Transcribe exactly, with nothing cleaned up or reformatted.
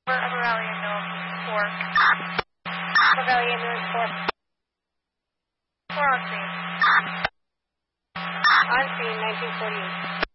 Upper Valley ambulance four. Upper Valley ambulance four. Four on scene. On scene, nineteen forty-eight.